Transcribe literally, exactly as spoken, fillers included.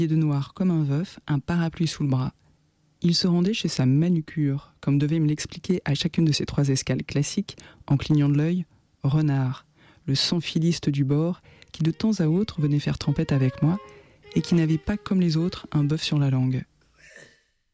de noir comme un veuf, un parapluie sous le bras. Il se rendait chez sa manucure, comme devait me l'expliquer à chacune de ces trois escales classiques, en clignant de l'œil, Renard, le sans-filiste du bord, qui de temps à autre venait faire trempette avec moi, et qui n'avait pas comme les autres un bœuf sur la langue.